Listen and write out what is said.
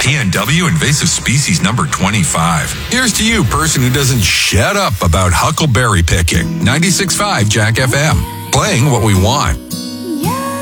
PNW invasive species number 25. Here's to you, person who doesn't shut up about huckleberry picking. 96.5 Jack FM. Playing what we want.